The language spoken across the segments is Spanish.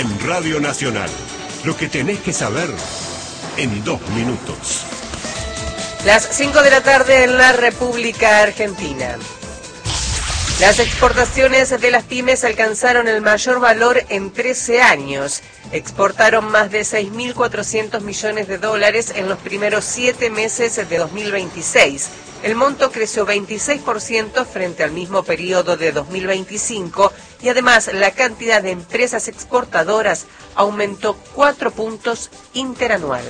en Radio Nacional. Lo que tenés que saber en 2 minutos. Las 5 de la tarde en la República Argentina. Las exportaciones de las pymes alcanzaron el mayor valor en 13 años. Exportaron más de 6.400 millones de dólares en los primeros 7 meses de 2026. El monto creció 26% frente al mismo periodo de 2025 y además la cantidad de empresas exportadoras aumentó 4 puntos interanual.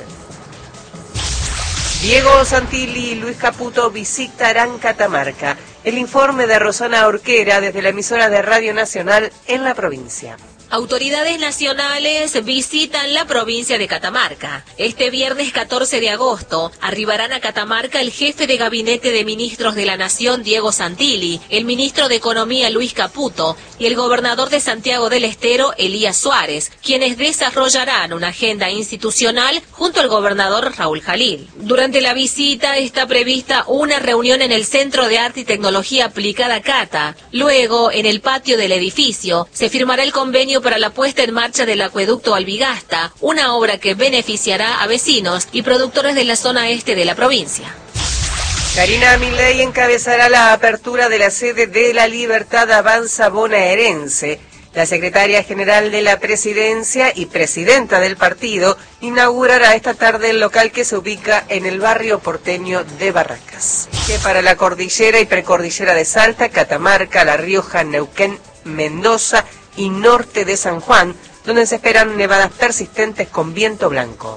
Diego Santilli y Luis Caputo visitarán Catamarca. El informe de Rosana Orquera desde la emisora de Radio Nacional en la provincia. Autoridades nacionales visitan la provincia de Catamarca. Este viernes 14 de agosto arribarán a Catamarca el jefe de gabinete de ministros de la Nación, Diego Santilli, el ministro de Economía, Luis Caputo, y el gobernador de Santiago del Estero, Elías Suárez, quienes desarrollarán una agenda institucional junto al gobernador Raúl Jalil. Durante la visita está prevista una reunión en el Centro de Arte y Tecnología Aplicada Cata. Luego, en el patio del edificio, se firmará el convenio para la puesta en marcha del acueducto Albigasta, una obra que beneficiará a vecinos y productores de la zona este de la provincia. Karina Milei encabezará la apertura de la sede de La Libertad Avanza bonaerense. La secretaria general de la presidencia y presidenta del partido inaugurará esta tarde el local que se ubica en el barrio porteño de Barracas. Que para la cordillera y precordillera de Salta, Catamarca, La Rioja, Neuquén, Mendoza y norte de San Juan, donde se esperan nevadas persistentes con viento blanco.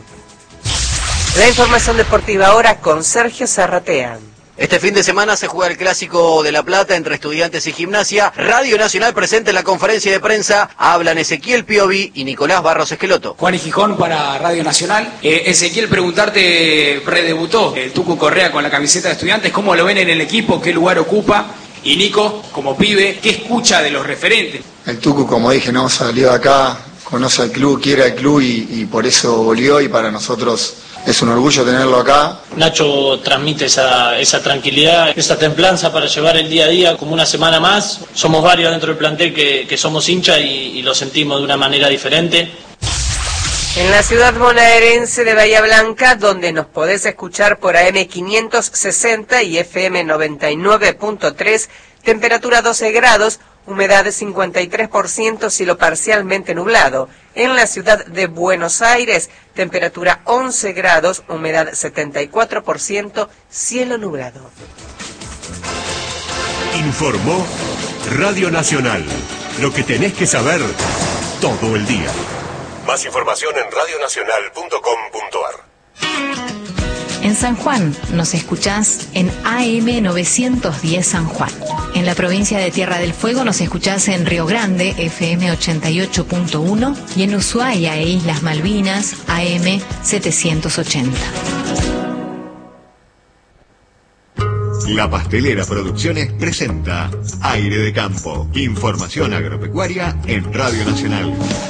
La información deportiva ahora con Sergio Zarratea. Este fin de semana se juega el Clásico de La Plata entre Estudiantes y Gimnasia. Radio Nacional presenta en la conferencia de prensa. Hablan Ezequiel Piovi y Nicolás Barros Esqueloto. Juan y Gijón para Radio Nacional. Ezequiel, preguntarte, redebutó el Tucu Correa con la camiseta de Estudiantes. ¿Cómo lo ven en el equipo? ¿Qué lugar ocupa? Y Nico, como pibe, ¿qué escucha de los referentes? El Tucu, como dije, no salió de acá, conoce al club, quiere al club y por eso volvió, y para nosotros es un orgullo tenerlo acá. Nacho transmite esa tranquilidad, esa templanza para llevar el día a día como una semana más. Somos varios dentro del plantel que somos hinchas y lo sentimos de una manera diferente. En la ciudad bonaerense de Bahía Blanca, donde nos podés escuchar por AM 560 y FM 99.3, temperatura 12 grados, humedad 53%, cielo parcialmente nublado. En la ciudad de Buenos Aires, temperatura 11 grados, humedad 74%, cielo nublado. Informó Radio Nacional. Lo que tenés que saber todo el día. Más información en radionacional.com.ar. En San Juan nos escuchás en AM 910 San Juan. En la provincia de Tierra del Fuego nos escuchás en Río Grande, FM 88.1, y en Ushuaia e Islas Malvinas, AM 780. La Pastelera Producciones presenta Aire de Campo. Información agropecuaria en Radio Nacional.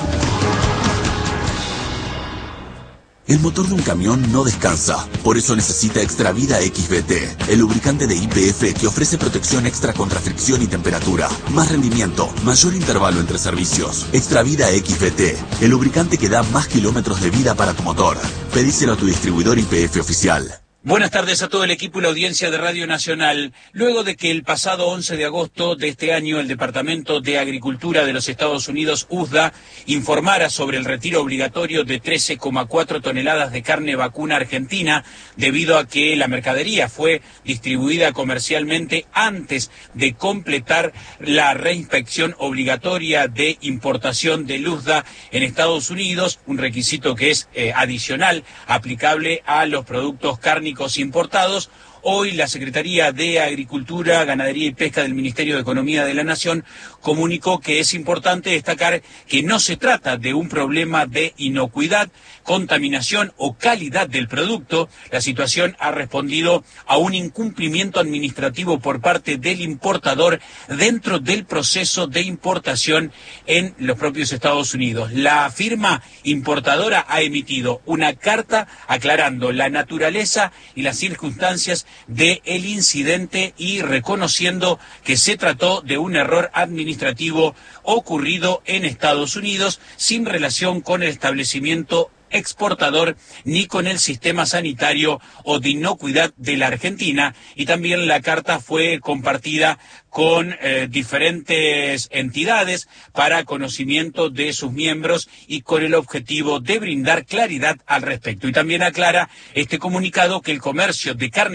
El motor de un camión no descansa, por eso necesita Extravida XBT, el lubricante de YPF que ofrece protección extra contra fricción y temperatura, más rendimiento, mayor intervalo entre servicios. Extravida XBT, el lubricante que da más kilómetros de vida para tu motor. Pedíselo a tu distribuidor YPF oficial. Buenas tardes a todo el equipo y la audiencia de Radio Nacional. Luego de que el pasado 11 de agosto de este año el Departamento de Agricultura de los Estados Unidos, USDA, informara sobre el retiro obligatorio de 13,4 toneladas de carne vacuna argentina, debido a que la mercadería fue distribuida comercialmente antes de completar la reinspección obligatoria de importación del USDA en Estados Unidos, un requisito que es adicional, aplicable a los productos cárnicos importados. Hoy la Secretaría de Agricultura, Ganadería y Pesca del Ministerio de Economía de la Nación comunicó que es importante destacar que no se trata de un problema de inocuidad, contaminación o calidad del producto. La situación ha respondido a un incumplimiento administrativo por parte del importador dentro del proceso de importación en los propios Estados Unidos. La firma importadora ha emitido una carta aclarando la naturaleza y las circunstancias del incidente y reconociendo que se trató de un error administrativo ocurrido en Estados Unidos sin relación con el establecimiento exportador ni con el sistema sanitario o de inocuidad de la Argentina. Y también la carta fue compartida con diferentes entidades para conocimiento de sus miembros y con el objetivo de brindar claridad al respecto. Y también aclara este comunicado que el comercio de carne